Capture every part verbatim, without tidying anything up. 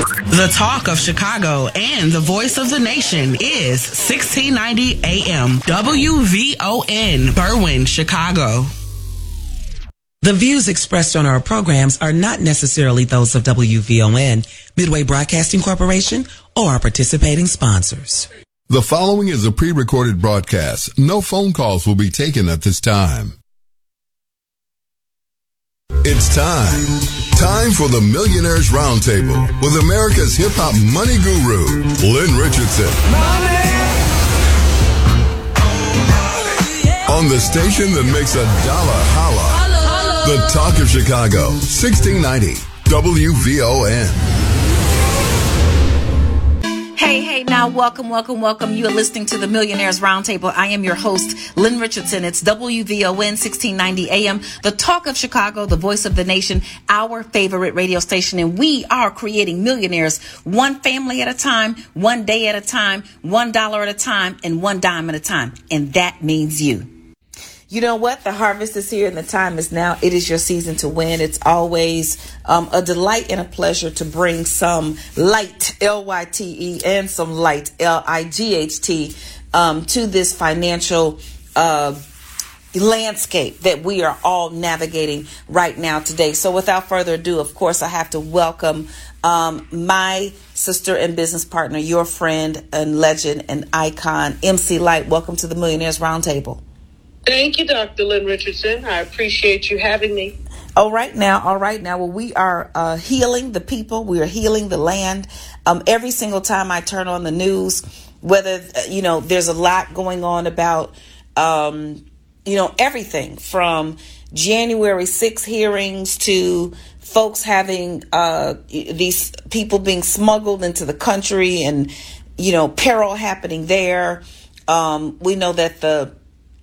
The talk of Chicago and the voice of the nation is sixteen ninety A M W V O N, Berwyn, Chicago. The views expressed on our programs are not necessarily those of W V O N, Midway Broadcasting Corporation, or our participating sponsors. The following is a pre-recorded broadcast. No phone calls will be taken at this time. It's time. Time for the Millionaires Roundtable with America's hip-hop money guru, Lynn Richardson. Money. On the station that makes a dollar holla. Holla. The Talk of Chicago, sixteen ninety W V O N. Hey, hey, now welcome, welcome, welcome. You are listening to the Millionaires Roundtable. I am your host, Lynn Richardson. It's W V O N sixteen ninety A M, the talk of Chicago, the voice of the nation, our favorite radio station. And we are creating millionaires one family at a time, one day at a time, one dollar at a time, and one dime at a time. And that means you. You know what? The harvest is here and the time is now. It is your season to win. It's always um, a delight and a pleasure to bring some light, L Y T E, and some light, L I G H T, um, to this financial uh, landscape that we are all navigating right now today. So without further ado, of course, I have to welcome um, my sister and business partner, your friend and legend and icon, M C Lyte. Welcome to the Millionaires Roundtable. Thank you, Doctor Lynn Richardson. I appreciate you having me. All right now, all right now. Well, we are uh, healing the people. We are healing the land. Um, every single time I turn on the news, whether, you know, there's a lot going on about, um, you know, everything from January sixth hearings to folks having uh, these people being smuggled into the country and, you know, peril happening there. Um, we know that the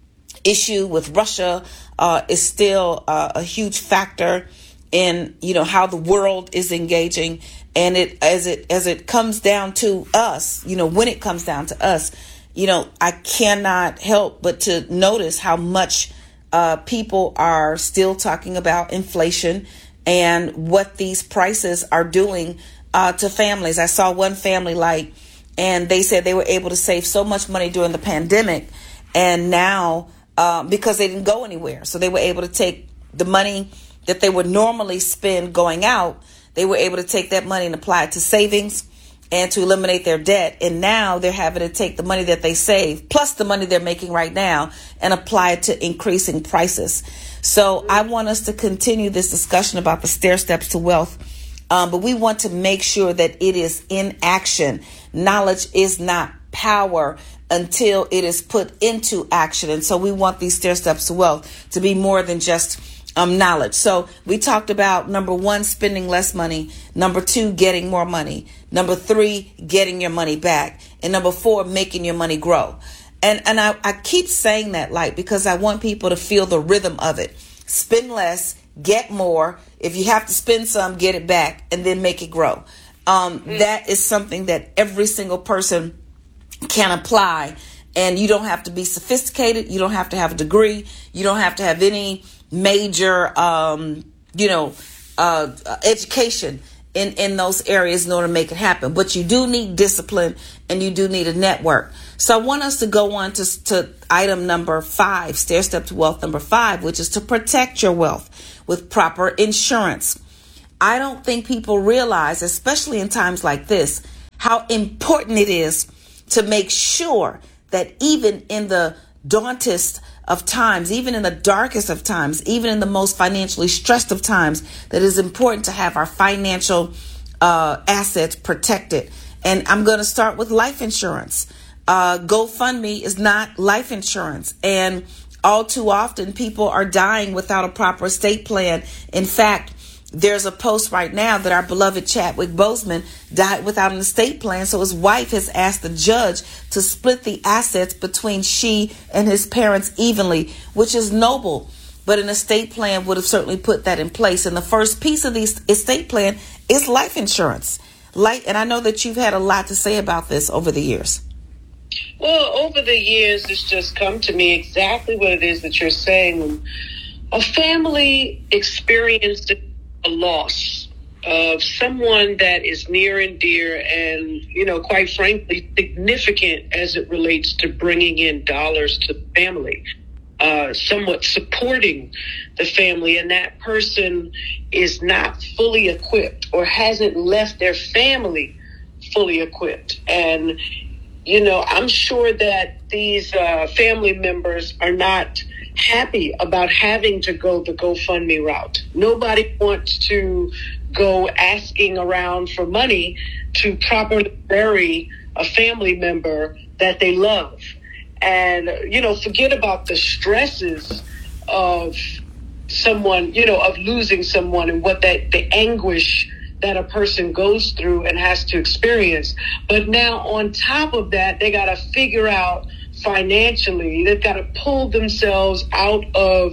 issue with Russia uh, is still uh, a huge factor in, you know, how the world is engaging. And it as it as it comes down to us, you know, when it comes down to us, you know, I cannot help but to notice how much uh, people are still talking about inflation and what these prices are doing uh, to families. I saw one family like, and they said they were able to save so much money during the pandemic. And now Um, because they didn't go anywhere. So they were able to take the money that they would normally spend going out. They were able to take that money and apply it to savings and to eliminate their debt. And now they're having to take the money that they save plus the money they're making right now and apply it to increasing prices. So I want us to continue this discussion about the stair steps to wealth. Um, but we want to make sure that it is in action. Knowledge is not power until it is put into action. And so we want these stair steps to wealth to be more than just um, knowledge. So we talked about number one, spending less money. Number two, getting more money. Number three, getting your money back. And number four, making your money grow. And and I, I keep saying that like because I want people to feel the rhythm of it. Spend less, get more. If you have to spend some, get it back and then make it grow. Um, mm. That is something that every single person can apply, and you don't have to be sophisticated. You don't have to have a degree. You don't have to have any major, um, you know, uh, education in, in those areas in order to make it happen. But you do need discipline and you do need a network. So I want us to go on to, to item number five, stair step to wealth number five, which is to protect your wealth with proper insurance. I don't think people realize, especially in times like this, how important it is to make sure that even in the dauntest of times, even in the darkest of times, even in the most financially stressed of times, that it is important to have our financial uh, assets protected. And I'm going to start with life insurance. Uh, GoFundMe is not life insurance. And all too often, people are dying without a proper estate plan. In fact, there's a post right now that our beloved Chadwick Boseman died without an estate plan. So his wife has asked the judge to split the assets between she and his parents evenly, which is noble. But an estate plan would have certainly put that in place. And the first piece of the estate plan is life insurance. Like, and I know that you've had a lot to say about this over the years. Well, over the years, it's just come to me exactly what it is that you're saying. A family experienced a loss, of someone that is near and dear and, you know, quite frankly, significant as it relates to bringing in dollars to the family, uh, somewhat supporting the family, and that person is not fully equipped or hasn't left their family fully equipped. And, you know, I'm sure that these uh, family members are not happy about having to go the GoFundMe route. Nobody wants to go asking around for money to properly bury a family member that they love. And, you know, forget about the stresses of someone, you know, of losing someone and what that, the anguish that a person goes through and has to experience. But now on top of that, they got to figure out financially, they've got to pull themselves out of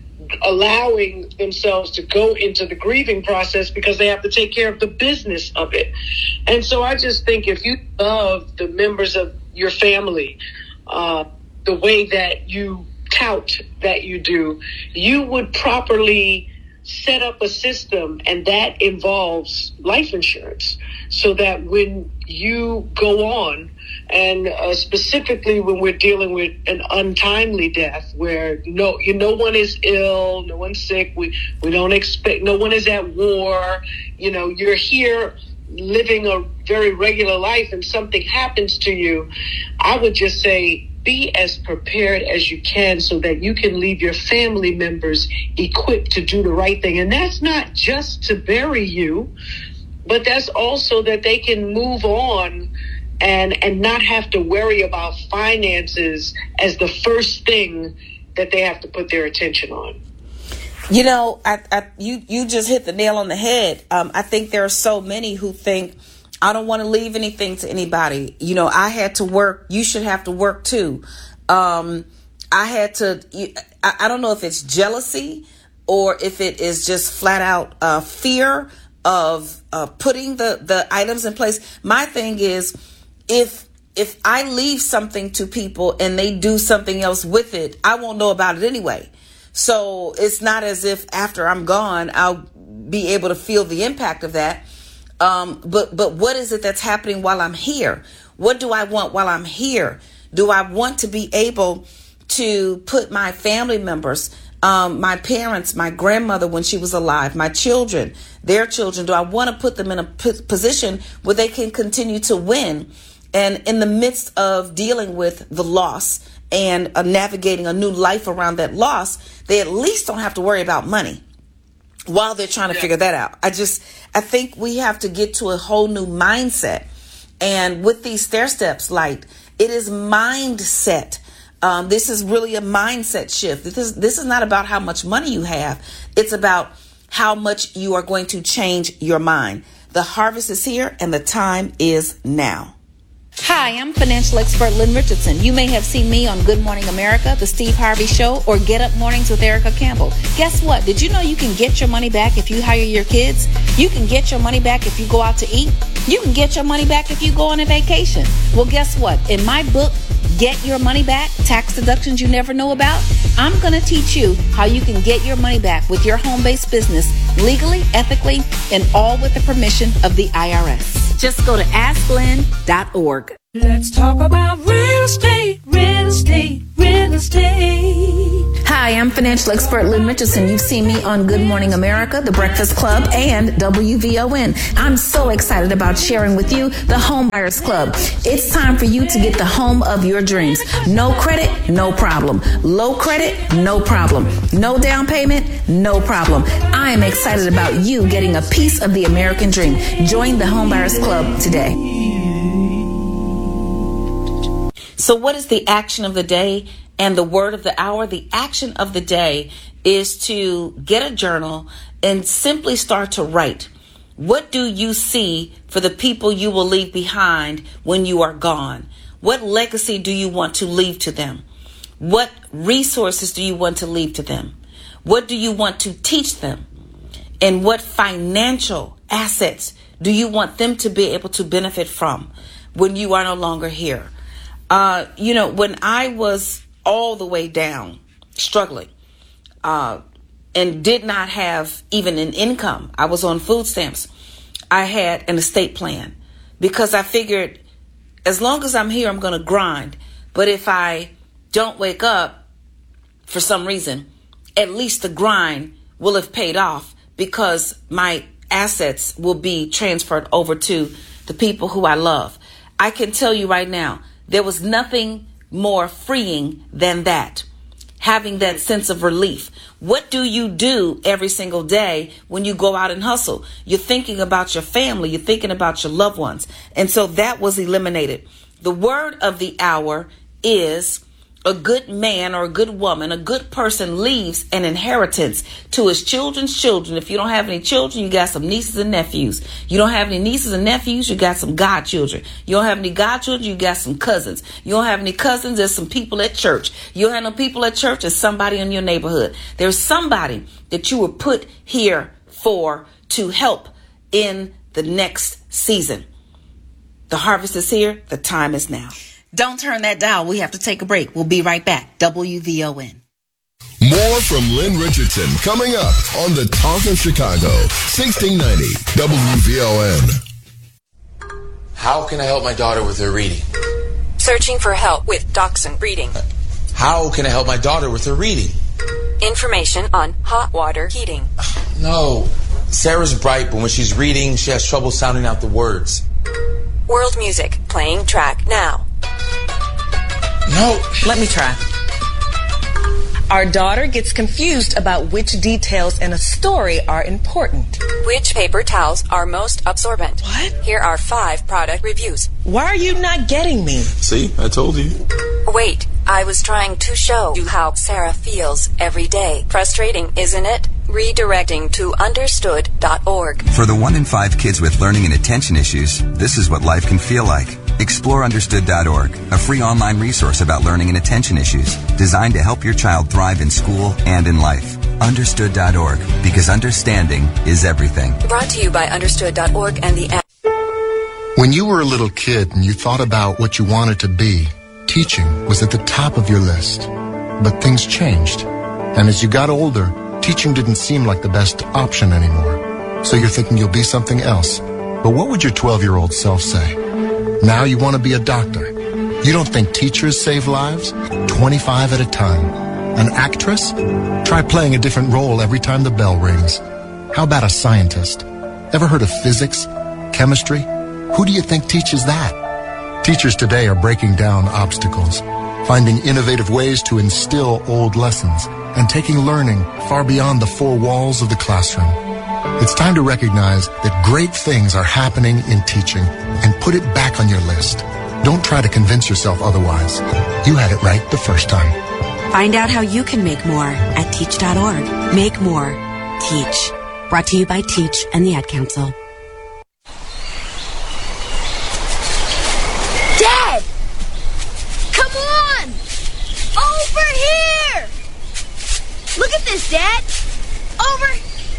allowing themselves to go into the grieving process because they have to take care of the business of it. And so I just think if you love the members of your family, uh, the way that you tout that you do, you would properly set up a system, and that involves life insurance, so that when you go on, and uh, specifically when we're dealing with an untimely death where no you, no one is ill, no one's sick, we, we don't expect, no one is at war, you know, you're here living a very regular life and something happens to you, I would just say be as prepared as you can so that you can leave your family members equipped to do the right thing. And that's not just to bury you, but that's also that they can move on and and not have to worry about finances as the first thing that they have to put their attention on. You know, I, I you you just hit the nail on the head. Um, I think there are so many who think, I don't want to leave anything to anybody. You know, I had to work. You should have to work too. Um, I had to. I, I don't know if it's jealousy or if it is just flat out uh, fear of uh, putting the the items in place. My thing is, if if I leave something to people and they do something else with it, I won't know about it anyway. So it's not as if after I'm gone, I'll be able to feel the impact of that. Um, but but what is it that's happening while I'm here? What do I want while I'm here? Do I want to be able to put my family members, um, my parents, my grandmother when she was alive, my children, their children, do I want to put them in a p- position where they can continue to win? And in the midst of dealing with the loss and uh, navigating a new life around that loss, they at least don't have to worry about money while they're trying to yeah. figure that out. I just, I think we have to get to a whole new mindset. And with these stair steps, like, it is mindset. Um, this is really a mindset shift. This is, this is not about how much money you have. It's about how much you are going to change your mind. The harvest is here and the time is now. Hi, I'm financial expert Lynn Richardson. You may have seen me on Good Morning America, The Steve Harvey Show, or Get Up Mornings with Erica Campbell. Guess what? Did you know you can get your money back if you hire your kids? You can get your money back if you go out to eat. You can get your money back if you go on a vacation. Well, guess what? In my book, Get Your Money Back, Tax Deductions You Never Know About, I'm going to teach you how you can get your money back with your home-based business legally, ethically, and all with the permission of the I R S. Just go to ask lynn dot org. Let's talk about real estate, real estate, real estate. Hi, I'm financial expert Lynn Richardson. You've seen me on Good Morning America, The Breakfast Club, and W V O N. I'm so excited about sharing with you the Home Buyers Club. It's time for you to get the home of your dreams. No credit, no problem. Low credit, no problem. No down payment, no problem. I am excited about you getting a piece of the American dream. Join the Home Buyers Club today. So what is the action of the day and the word of the hour? The action of the day is to get a journal and simply start to write. What do you see for the people you will leave behind when you are gone? What legacy do you want to leave to them? What resources do you want to leave to them? What do you want to teach them? And what financial assets do you want them to be able to benefit from when you are no longer here? Uh, you know, when I was all the way down, struggling, uh, and did not have even an income. I was on food stamps. I had an estate plan because I figured as long as I'm here, I'm going to grind. But if I don't wake up for some reason, at least the grind will have paid off because my assets will be transferred over to the people who I love. I can tell you right now, there was nothing more freeing than that. Having that sense of relief. What do you do every single day when you go out and hustle? You're thinking about your family. You're thinking about your loved ones. And so that was eliminated. The word of the hour is a good man or a good woman, a good person leaves an inheritance to his children's children. If you don't have any children, you got some nieces and nephews. You don't have any nieces and nephews, you got some godchildren. You don't have any godchildren, you got some cousins. You don't have any cousins, there's some people at church. You don't have no people at church, there's somebody in your neighborhood. There's somebody that you were put here for to help in the next season. The harvest is here, the time is now. Don't turn that dial. We have to take a break. We'll be right back. W V O N. More from Lynn Richardson coming up on the Talk of Chicago, sixteen ninety W V O N. How can I help my daughter with her reading? Searching for help with Dachshund Reading. How can I help my daughter with her reading? Information on hot water heating. No. Sarah's bright, but when she's reading, she has trouble sounding out the words. World music playing track now. No. Let me try. Our daughter gets confused about which details in a story are important. Which paper towels are most absorbent? What? Here are five product reviews. Why are you not getting me? See, I told you. Wait, I was trying to show you how Sarah feels every day. Frustrating, isn't it? Redirecting to understood dot org. For the one in five kids with learning and attention issues, this is what life can feel like. Explore understood dot org, a free online resource about learning and attention issues, designed to help your child thrive in school and in life. understood dot org, because understanding is everything. Brought to you by understood dot org and the app. When you were a little kid and you thought about what you wanted to be, teaching was at the top of your list. But things changed. And as you got older, teaching didn't seem like the best option anymore. So you're thinking you'll be something else. But what would your twelve-year-old self say? Now you want to be a doctor. You don't think teachers save lives? twenty-five at a time. An actress? Try playing a different role every time the bell rings. How about a scientist? Ever heard of physics? Chemistry? Who do you think teaches that? Teachers today are breaking down obstacles, finding innovative ways to instill old lessons, and taking learning far beyond the four walls of the classroom. It's time to recognize that great things are happening in teaching and put it back on your list. Don't try to convince yourself otherwise. You had it right the first time. Find out how you can make more at teach dot org. Make more. Teach. Brought to you by Teach and the Ad Council. Dad! Come on! Over here! Look at this, Dad! Over...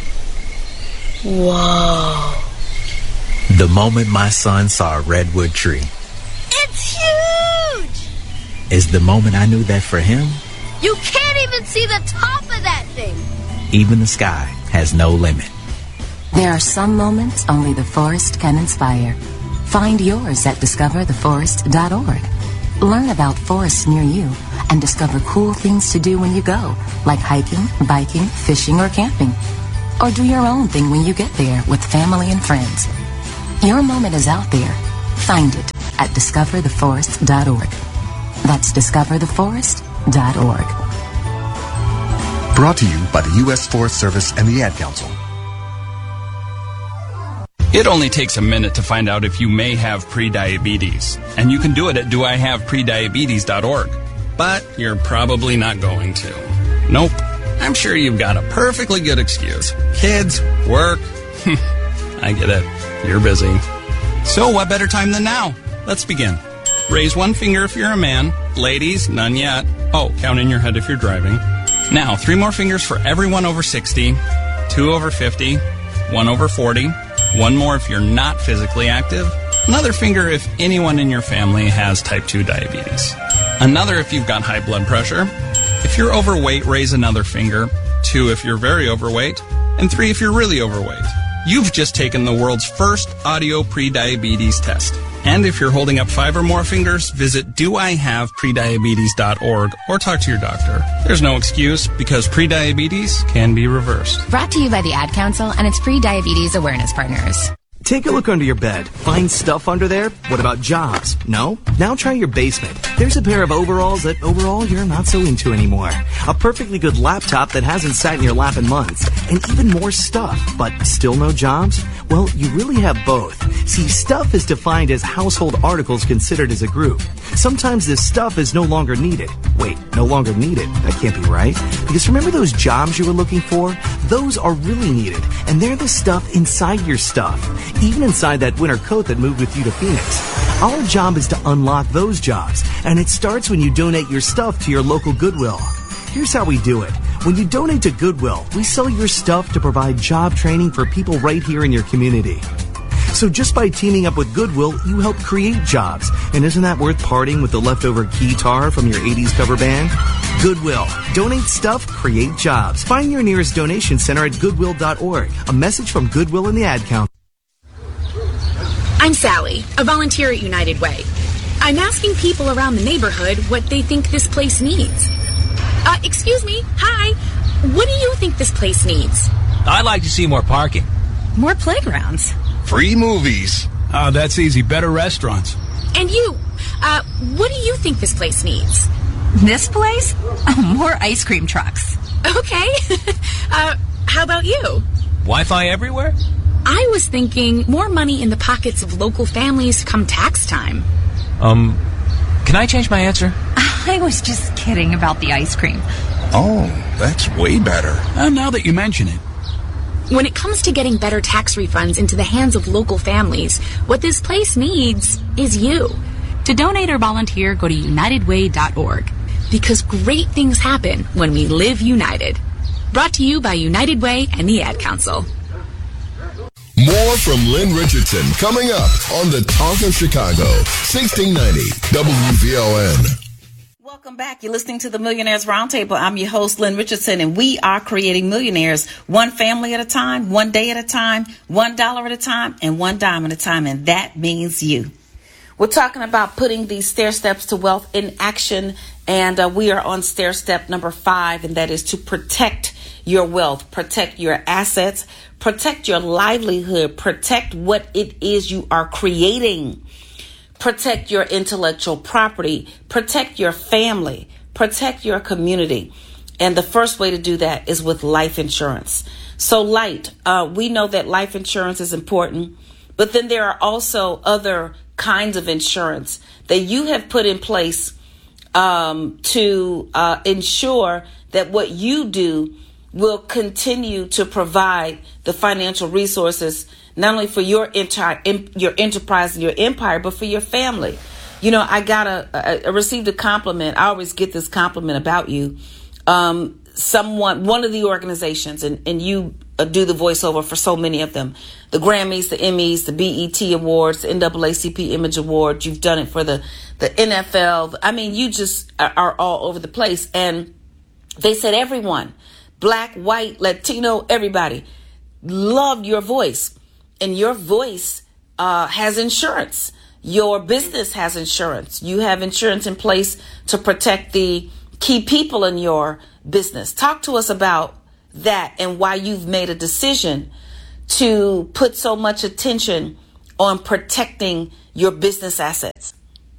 Whoa. The moment my son saw a redwood tree. It's huge! Is the moment I knew that for him, you can't even see the top of that thing. even the sky has no limit. There are some moments only the forest can inspire. Find yours at discover the forest dot org. Learn about forests near you and discover cool things to do when you go, like hiking, biking, fishing, or camping. Or do your own thing when you get there with family and friends. Your moment is out there. Find it at discover the forest dot org. That's discover the forest dot org. Brought to you by the U S Forest Service and the Ad Council. It only takes a minute to find out if you may have prediabetes, and you can do it at do I have prediabetes dot org. But you're probably not going to. Nope. I'm sure you've got a perfectly good excuse. Kids, work. I get it. You're busy. So what better time than now? Let's begin. Raise one finger if you're a man. Ladies, none yet. Oh, count in your head if you're driving. Now, three more fingers for everyone over sixty, two over fifty, one over forty, one more if you're not physically active, another finger if anyone in your family has type two diabetes, another if you've got high blood pressure. If you're overweight, raise another finger. two if you're very overweight, and three if you're really overweight. You've just taken the world's first audio pre-diabetes test. And if you're holding up five or more fingers, visit do I have prediabetes dot org or talk to your doctor. There's no excuse because prediabetes can be reversed. Brought to you by the Ad Council and its free diabetes awareness partners. Take a look under your bed. Find stuff under there? What about jobs? No? Now try your basement. There's a pair of overalls that overall you're not so into anymore. A perfectly good laptop that hasn't sat in your lap in months. And even more stuff, but still no jobs? Well, you really have both. See, stuff is defined as household articles considered as a group. Sometimes this stuff is no longer needed. Wait, no longer needed? That can't be right. Because remember those jobs you were looking for? Those are really needed. And they're the stuff inside your stuff. Even inside that winter coat that moved with you to Phoenix. Our job is to unlock those jobs, and it starts when you donate your stuff to your local Goodwill. Here's how we do it. When you donate to Goodwill, we sell your stuff to provide job training for people right here in your community. So just by teaming up with Goodwill, you help create jobs. And isn't that worth parting with the leftover keytar from your eighties cover band? Goodwill. Donate stuff, create jobs. Find your nearest donation center at goodwill dot org. A message from Goodwill and the Ad Council. I'm Sally, a volunteer at United Way. I'm asking people around the neighborhood what they think this place needs. Uh, excuse me, hi. What do you think this place needs? I'd like to see more parking. More playgrounds. Free movies. Oh, that's easy. Better restaurants. And you, uh, what do you think this place needs? This place? Oh, more ice cream trucks. Okay. uh, how about you? Wi-Fi everywhere? I was thinking more money in the pockets of local families come tax time. Um, can I change my answer? I was just kidding about the ice cream. Oh, that's way better. Uh, now that you mention it. When it comes to getting better tax refunds into the hands of local families, what this place needs is you. To donate or volunteer, go to united way dot org. Because great things happen when we live united. Brought to you by United Way and the Ad Council. More from Lynn Richardson coming up on the Talk of Chicago, sixteen ninety W V O N. Welcome back. You're listening to the Millionaires Roundtable. I'm your host, Lynn Richardson, and we are creating millionaires one family at a time, one day at a time, one dollar at a time, and one dime at a time, and that means you. We're talking about putting these stair steps to wealth in action, and uh, we are on stair step number five, and that is to protect your wealth, protect your assets, protect your livelihood, protect what it is you are creating, protect your intellectual property, protect your family, protect your community. And the first way to do that is with life insurance. So light, uh, we know that life insurance is important, but then there are also other kinds of insurance that you have put in place um, to uh, ensure that what you do will continue to provide the financial resources, not only for your entire your enterprise and your empire, but for your family. You know, I got a, I received a compliment. I always get this compliment about you. Um, someone, one of the organizations, and, and you do the voiceover for so many of them, the Grammys, the Emmys, the B E T Awards, the N double A C P Image Award. You've done it for the, the N F L. I mean, you just are, are all over the place. And they said everyone, Black, white, Latino, everybody loved your voice. And your voice uh, has insurance. Your business has insurance. You have insurance in place to protect the key people in your business. Talk to us about that and why you've made a decision to put so much attention on protecting your business assets.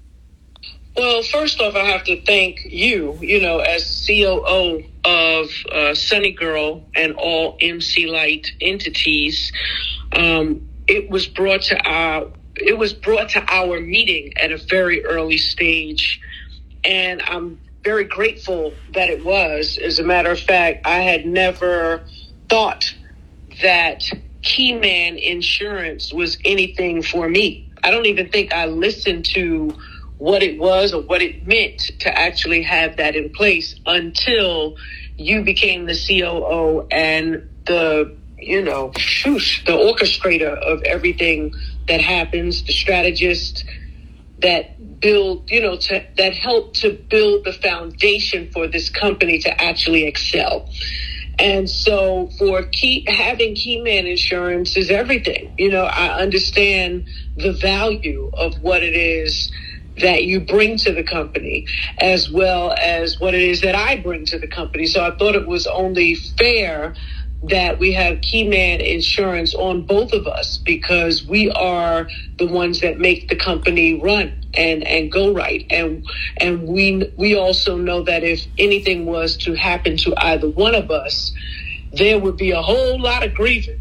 Well, first off, I have to thank you, you know, as C O O of uh, Sunny Girl and all M C Light entities. Um, it was brought to our it was brought to our meeting at a very early stage, and I'm very grateful that it was. As a matter of fact, I had never thought that Keyman Insurance was anything for me. I don't even think I listened to what it was or what it meant to actually have that in place until you became the C O O and the, you know, shoosh, the orchestrator of everything that happens, the strategist that build, you know, to, that help to build the foundation for this company to actually excel. And so for key, having Keyman Insurance is everything. You know, I understand the value of what it is that you bring to the company, as well as what it is that I bring to the company. So I thought it was only fair that we have Keyman Insurance on both of us, because we are the ones that make the company run and, and go right. And and we we also know that if anything was to happen to either one of us, there would be a whole lot of grieving.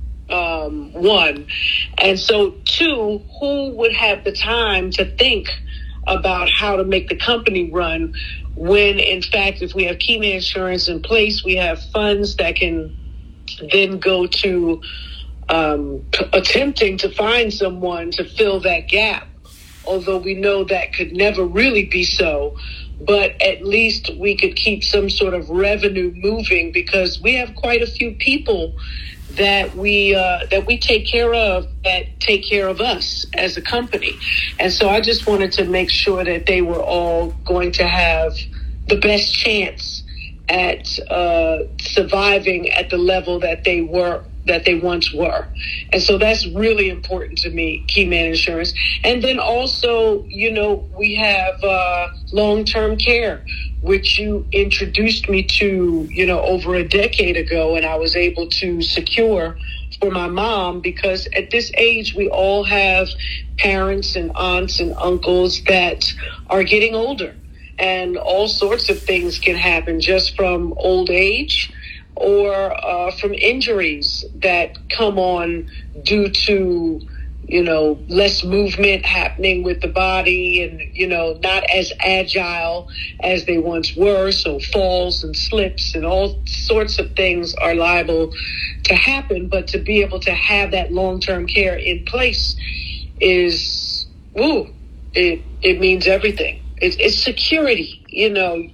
Um, one. And so two, who would have the time to think about how to make the company run when, in fact, if we have Keyman Insurance in place, we have funds that can then go to um, p- attempting to find someone to fill that gap, although we know that could never really be so. But at least we could keep some sort of revenue moving, because we have quite a few people that we uh, that we take care of, that take care of us as a company. And so I just wanted to make sure that they were all going to have the best chance at uh, surviving at the level that they were, that they once were. And so that's really important to me, Keyman Insurance. And then also, you know, we have uh, long-term care, which you introduced me to, you know, over a decade ago, and I was able to secure for my mom, because at this age, we all have parents and aunts and uncles that are getting older, and all sorts of things can happen just from old age or uh, from injuries that come on due to, you know, less movement happening with the body, and, you know, not as agile as they once were. So falls and slips and all sorts of things are liable to happen. But to be able to have that long-term care in place is, ooh, it, it means everything. It's, it's security, you know.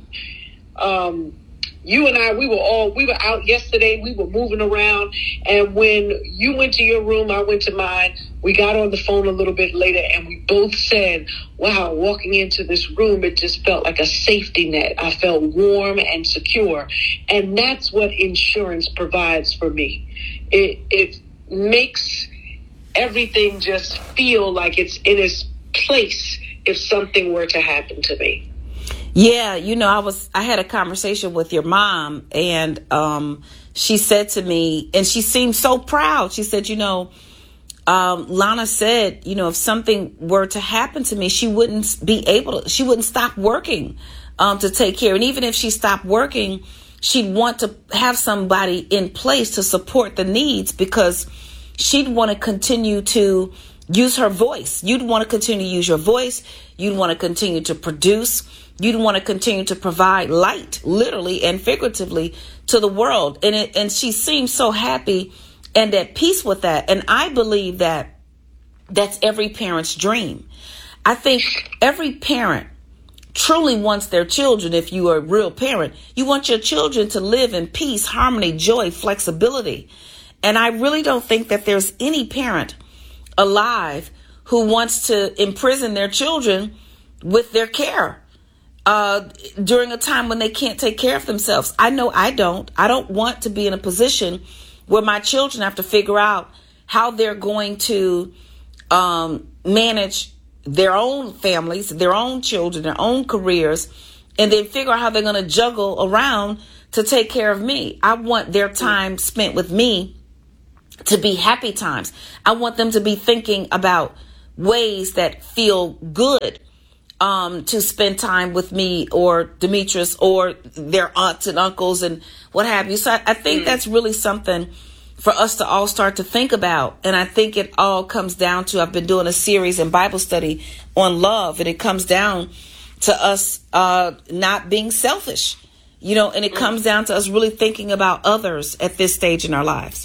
Um, You and I, we were all, we were out yesterday, we were moving around, and when you went to your room, I went to mine, we got on the phone a little bit later, and we both said, wow, walking into this room, it just felt like a safety net. I felt warm and secure, and that's what insurance provides for me. It, it makes everything just feel like it's in its place if something were to happen to me. Yeah, you know, I was I had a conversation with your mom, and um, she said to me, and she seemed so proud. She said, you know, um, Lana said, you know, if something were to happen to me, she wouldn't be able to, she wouldn't stop working um, to take care. And even if she stopped working, she'd want to have somebody in place to support the needs, because she'd want to continue to use her voice. You'd want to continue to use your voice. You'd want to continue to produce. You'd want to continue to provide light, literally and figuratively, to the world. And it, and she seems so happy and at peace with that. And I believe that that's every parent's dream. I think every parent truly wants their children, if you are a real parent, you want your children to live in peace, harmony, joy, flexibility. And I really don't think that there's any parent alive who wants to imprison their children with their care uh, during a time when they can't take care of themselves. I know I don't. I don't want to be in a position where my children have to figure out how they're going to um, manage their own families, their own children, their own careers, and then figure out how they're going to juggle around to take care of me. I want their time spent with me to be happy times. I want them to be thinking about ways that feel good um, to spend time with me or Demetrius or their aunts and uncles and what have you. So I, I think mm. that's really something for us to all start to think about. And I think it all comes down to, I've been doing a series in Bible study on love, and it comes down to us uh, not being selfish, you know, and it mm. comes down to us really thinking about others at this stage in our lives.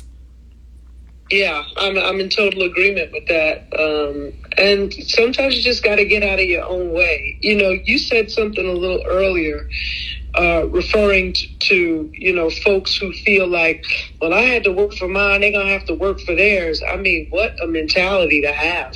Yeah, I'm I'm in total agreement with that. Um, and sometimes you just got to get out of your own way. You know, you said something a little earlier, uh, referring to, to, you know, folks who feel like, well, I had to work for mine, they're going to have to work for theirs. I mean, what a mentality to have.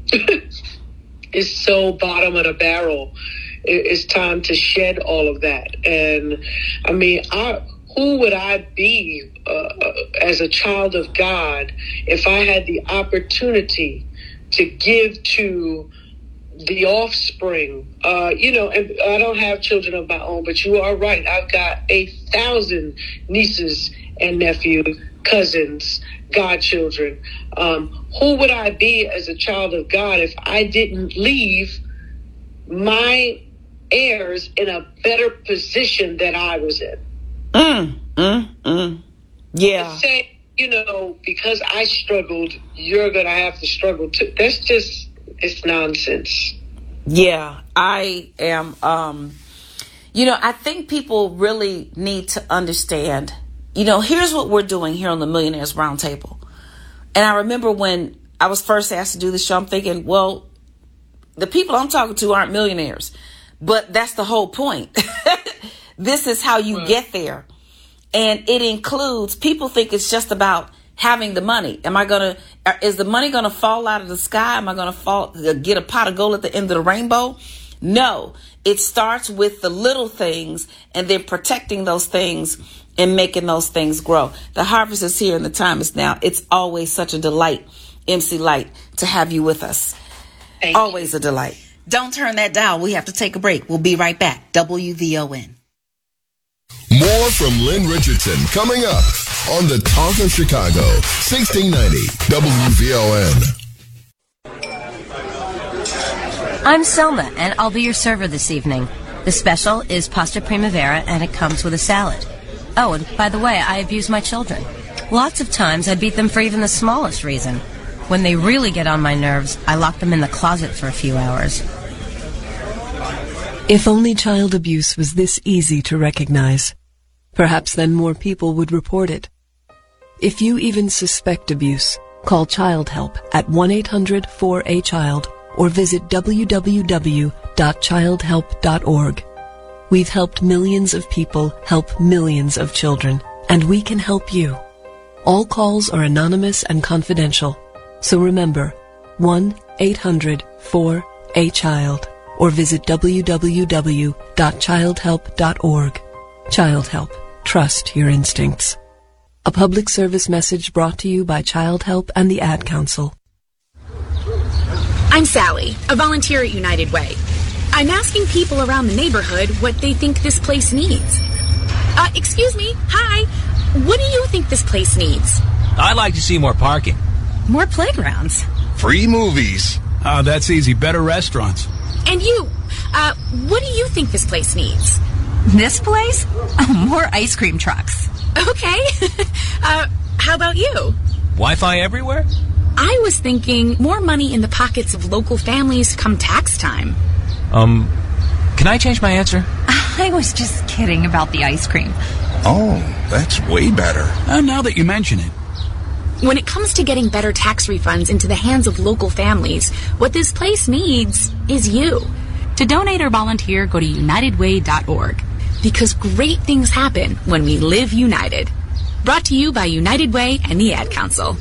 It's so bottom of the barrel. It's time to shed all of that. And I mean, I who would I be uh, as a child of God if I had the opportunity to give to the offspring? Uh, you know, and I don't have children of my own, but you are right. I've got a thousand nieces and nephews, cousins, godchildren. Um, who would I be as a child of God if I didn't leave my heirs in a better position than I was in? Mm, mm, mm. Yeah. To say, you know, because I struggled, you're going to have to struggle too. That's just, it's nonsense. Yeah, I am. Um, you know, I think people really need to understand, you know, here's what we're doing here on the Millionaires Roundtable. And I remember when I was first asked to do the show, I'm thinking, well, the people I'm talking to aren't millionaires, but that's the whole point. This is how you right. get there. And it includes, people think it's just about having the money. Am I going to, is the money going to fall out of the sky? Am I going to fall, get a pot of gold at the end of the rainbow? No, it starts with the little things and then protecting those things and making those things grow. The harvest is here and the time is now. It's always such a delight, M C Light, to have you with us. Thank always you. a delight. Don't turn that dial. We have to take a break. We'll be right back. W V O N. More from Lynn Richardson coming up on the Talk of Chicago, sixteen ninety W V O N. I'm Selma, and I'll be your server this evening. The special is pasta primavera, and it comes with a salad. Oh, and by the way, I abuse my children. Lots of times I beat them for even the smallest reason. When they really get on my nerves, I lock them in the closet for a few hours. If only child abuse was this easy to recognize, perhaps then more people would report it. If you even suspect abuse, call Child Help at one eight hundred four A child or visit w w w dot child help dot org. We've helped millions of people help millions of children, and we can help you. All calls are anonymous and confidential, so remember, one eight hundred four A child or visit w w w dot child help dot org. Child Help. Trust your instincts. A public service message brought to you by Child Help and the Ad Council. I'm Sally, a volunteer at United Way. I'm asking people around the neighborhood what they think this place needs. Uh, excuse me, hi. What do you think this place needs? I'd like to see more parking. More playgrounds. Free movies. Oh, that's easy. Better restaurants. And you, uh, what do you think this place needs? This place? Oh, more ice cream trucks. Okay. uh, how about you? Wi-Fi everywhere? I was thinking more money in the pockets of local families come tax time. Um, can I change my answer? I was just kidding about the ice cream. Oh, that's way better. Uh, now that you mention it. When it comes to getting better tax refunds into the hands of local families, what this place needs is you. To donate or volunteer, go to united way dot org. Because great things happen when we live united. Brought to you by United Way and the Ad Council.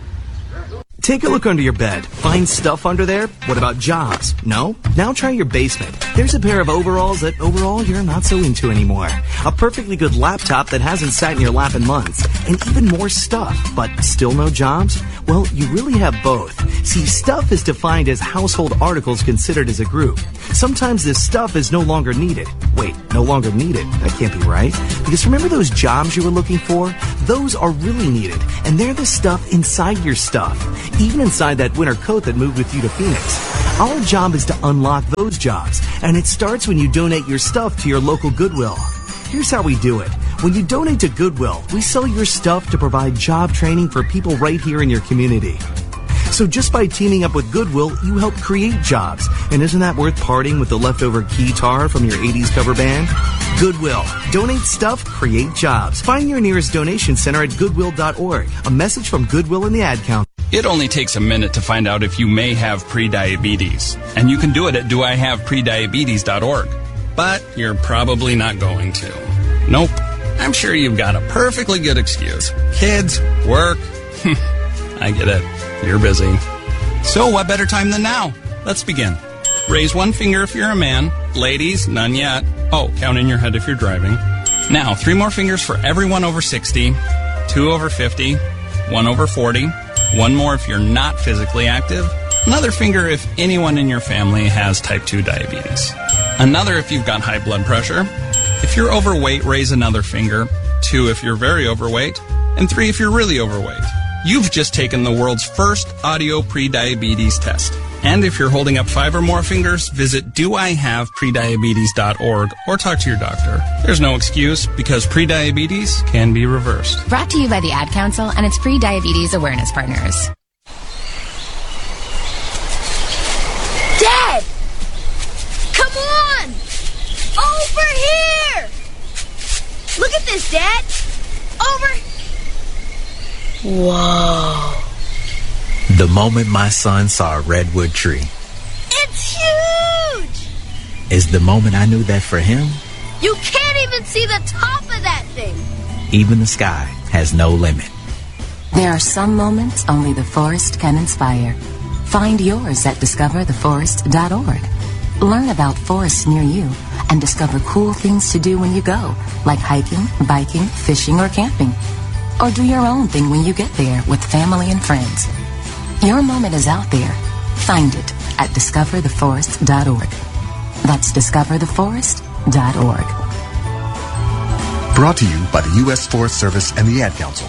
Take a look under your bed. Find stuff under there? What about jobs? No? Now try your basement. There's a pair of overalls that overall you're not so into anymore. A perfectly good laptop that hasn't sat in your lap in months. And even more stuff, but still no jobs? Well, you really have both. See, stuff is defined as household articles considered as a group. Sometimes this stuff is no longer needed. Wait, no longer needed? That can't be right. Because remember those jobs you were looking for? Those are really needed. And they're the stuff inside your stuff. Even inside that winter coat that moved with you to Phoenix. Our job is to unlock those jobs, and it starts when you donate your stuff to your local Goodwill. Here's how we do it. When you donate to Goodwill, we sell your stuff to provide job training for people right here in your community. So just by teaming up with Goodwill, you help create jobs. And isn't that worth parting with the leftover guitar from your eighties cover band? Goodwill. Donate stuff, create jobs. Find your nearest donation center at goodwill dot org. A message from Goodwill and the Ad Council. It only takes a minute to find out if you may have prediabetes. And you can do it at do I have prediabetes dot org. But you're probably not going to. Nope. I'm sure you've got a perfectly good excuse. Kids, work. I get it. You're busy. So what better time than now? Let's begin. Raise one finger if you're a man. Ladies, none yet. Oh, count in your head if you're driving. Now, three more fingers for everyone over sixty, two over fifty, one over forty, one more if you're not physically active, another finger if anyone in your family has type two diabetes, another if you've got high blood pressure. If you're overweight, raise another finger, two if you're very overweight, and three if you're really overweight. You've just taken the world's first audio pre-diabetes test. And if you're holding up five or more fingers, visit do I have prediabetes dot org or talk to your doctor. There's no excuse because prediabetes can be reversed. Brought to you by the Ad Council and its pre-diabetes awareness partners. Dad! Come on! Over here! Look at this, Dad! Over... Whoa. The moment my son saw a redwood tree It's huge! is the moment I knew that for him, You can't even see the top of that thing! even the sky has no limit. There are some moments only the forest can inspire. Find yours at discover the forest dot org. Learn about forests near you and discover cool things to do when you go, like hiking, biking, fishing, or camping. Or do your own thing when you get there with family and friends. Your moment is out there. Find it at discover the forest dot org. That's discover the forest dot org. Brought to you by the U S Forest Service and the Ad Council.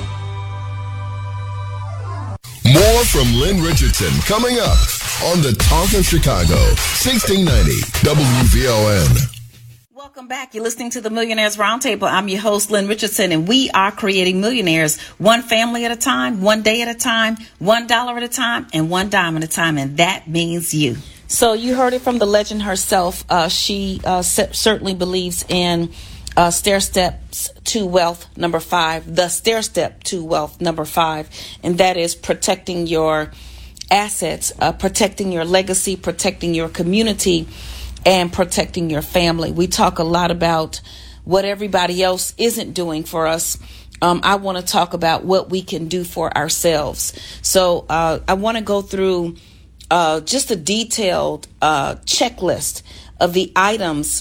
More from Lynn Richardson coming up on the Talk of Chicago, sixteen ninety W V O N. Welcome back. You're listening to the Millionaires Roundtable. I'm your host, Lynn Richardson, and we are creating millionaires one family at a time, one day at a time, one dollar at a time, and one dime at a time, and that means you. So you heard it from the legend herself. Uh, she uh, c- certainly believes in uh, stair steps to wealth number five, the stair step to wealth number five, and that is protecting your assets, uh, protecting your legacy, protecting your community, and protecting your family. We talk a lot about what everybody else isn't doing for us. Um, I want to talk about what we can do for ourselves. So uh, I want to go through uh, just a detailed uh, checklist of the items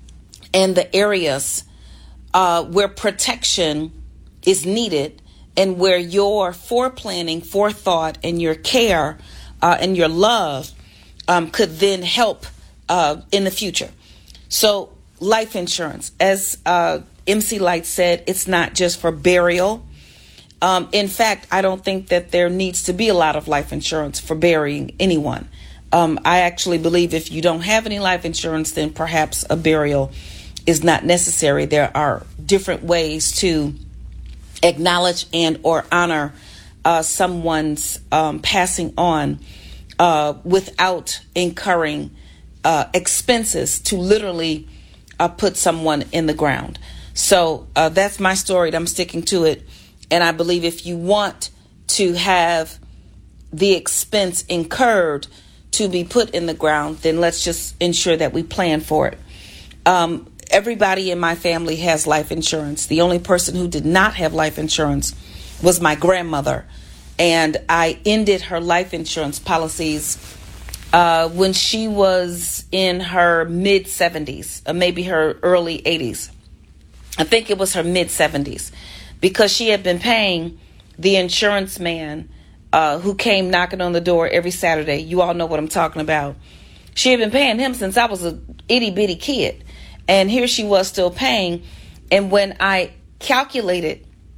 and the areas uh, where protection is needed and where your foreplanning, forethought, and your care uh, and your love um, could then help Uh, in the future. So life insurance, as uh, M C Light said, it's not just for burial. Um, in fact, I don't think that there needs to be a lot of life insurance for burying anyone. Um, I actually believe if you don't have any life insurance, then perhaps a burial is not necessary. There are different ways to acknowledge and or honor uh, someone's um, passing on uh, without incurring Uh, expenses to literally uh, put someone in the ground. So uh, that's my story, and I'm sticking to it. And I believe if you want to have the expense incurred to be put in the ground, then let's just ensure that we plan for it. Um, everybody in my family has life insurance. The only person who did not have life insurance was my grandmother. And I ended her life insurance policies Uh, when she was in her mid seventies, or maybe her early eighties. I think it was her mid seventies, because she had been paying the insurance man uh, who came knocking on the door every Saturday. You all know what I'm talking about. She had been paying him since I was a itty bitty kid, and here she was still paying. And when I calculated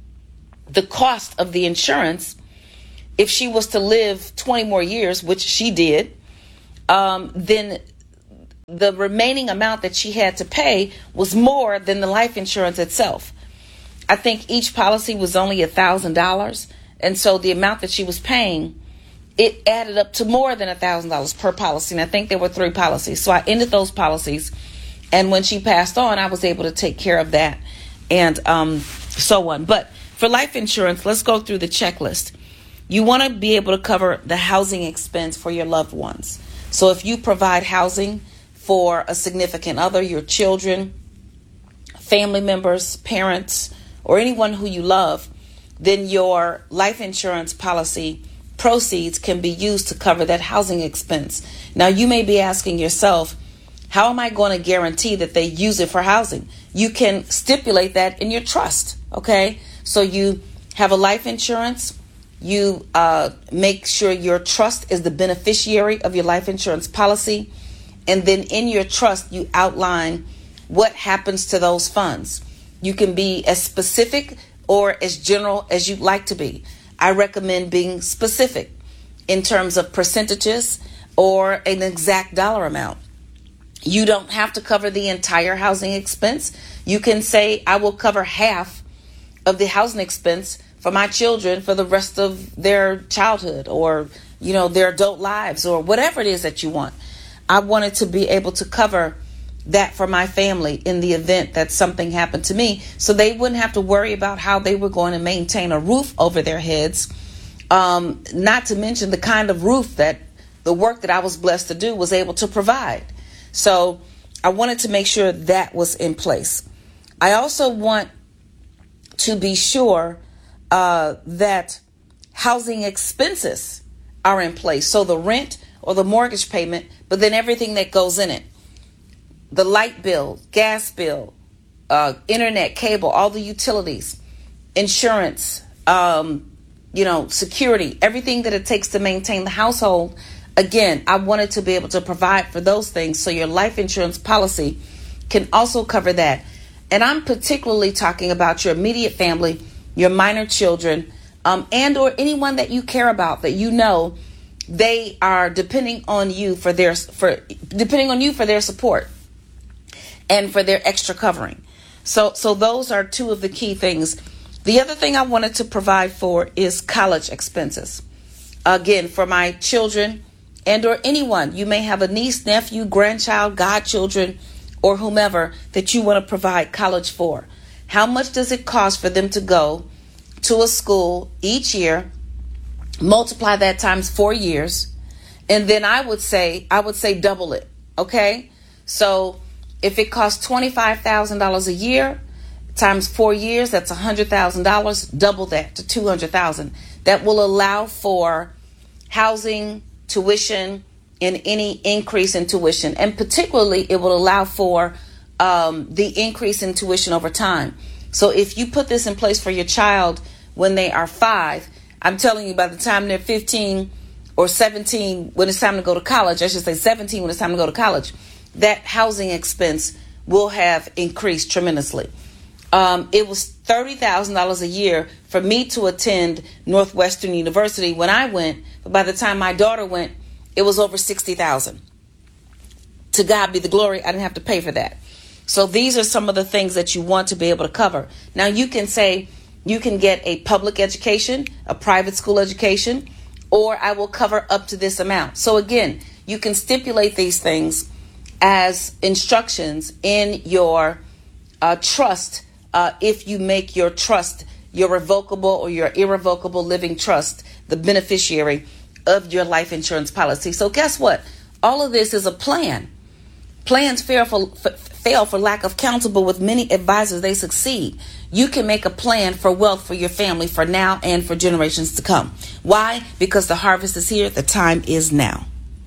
the cost of the insurance, if she was to live twenty more years, which she did, Um, then the remaining amount that she had to pay was more than the life insurance itself. I think each policy was only a thousand dollars. And so the amount that she was paying, it added up to more than a thousand dollars per policy. And I think there were three policies. So I ended those policies. And when she passed on, I was able to take care of that and um, so on. But for life insurance, let's go through the checklist. You want to be able to cover the housing expense for your loved ones. So if you provide housing for a significant other, your children, family members, parents, or anyone who you love, then your life insurance policy proceeds can be used to cover that housing expense. Now, you may be asking yourself, How am I going to guarantee that they use it for housing? You can stipulate that in your trust, okay? So you have a life insurance. You uh, make sure your trust is the beneficiary of your life insurance policy. And then in your trust, you outline what happens to those funds. You can be as specific or as general as you'd like to be. I recommend being specific in terms of percentages or an exact dollar amount. You don't have to cover the entire housing expense. You can say, I will cover half of the housing expense for my children for the rest of their childhood, or, you know, their adult lives, or whatever it is that you want. I wanted to be able to cover that for my family in the event that something happened to me, so they wouldn't have to worry about how they were going to maintain a roof over their heads. Um, not to mention the kind of roof that the work that I was blessed to do was able to provide. So I wanted to make sure that was in place. I also want to be sure uh, that housing expenses are in place. So the rent or the mortgage payment, but then everything that goes in it. The light bill, gas bill, uh, internet, cable, all the utilities, insurance, um, you know, security, everything that it takes to maintain the household. Again, I wanted to be able to provide for those things, so your life insurance policy can also cover that. And I'm particularly talking about your immediate family, your minor children, um, and or anyone that you care about, that you know they are depending on you for their for depending on you for their support and for their extra covering. So, so those are two of the key things. The other thing I wanted to provide for is college expenses. Again, for my children and or anyone, you may have a niece, nephew, grandchild, godchildren, or whomever that you want to provide college for. How much does it cost for them to go to a school each year? Multiply that times four years. And then I would say, I would say double it. Okay. So if it costs twenty-five thousand dollars a year times four years, that's one hundred thousand dollars. Double that to two hundred thousand dollars. That will allow for housing, tuition, and any increase in tuition. And particularly, it will allow for um, the increase in tuition over time. So if you put this in place for your child when they are five, I'm telling you, by the time they're fifteen or seventeen, when it's time to go to college, I should say seventeen when it's time to go to college, that housing expense will have increased tremendously. Um, it was thirty thousand dollars a year for me to attend Northwestern University when I went, but by the time my daughter went, it was over sixty thousand dollars. To God be the glory, I didn't have to pay for that. So these are some of the things that you want to be able to cover. Now you can say you can get a public education, a private school education, or I will cover up to this amount. So again, you can stipulate these things as instructions in your uh, trust. Uh, if you make your trust your revocable or your irrevocable living trust the beneficiary of your life insurance policy. So guess what? All of this is a plan. Plans fail for, for, fail for lack of counsel, but with many advisors, they succeed. You can make a plan for wealth for your family for now and for generations to come. Why? Because the harvest is here. The time is now.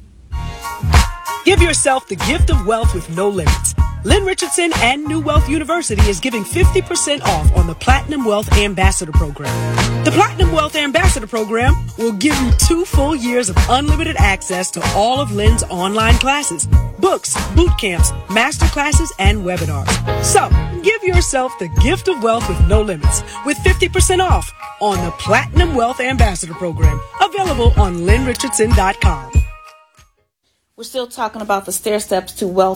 Give yourself the gift of wealth with no limits. Lynn Richardson and New Wealth University is giving fifty percent off on the Platinum Wealth Ambassador Program. The Platinum Wealth Ambassador Program will give you two full years of unlimited access to all of Lynn's online classes, books, boot camps, master classes, and webinars. So, give yourself the gift of wealth with no limits with fifty percent off on the Platinum Wealth Ambassador Program, available on lynn richardson dot com. We're still talking about the stair steps to wealth